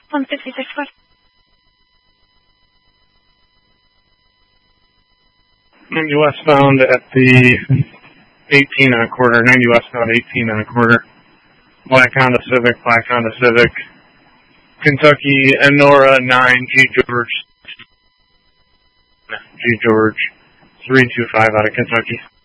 156 West. 90 westbound at the 18 and a quarter. 90 westbound, 18 and a quarter. Black Honda Civic, Black Honda Civic. Kentucky, Enora 9, G. George. G. George, 325 out of Kentucky.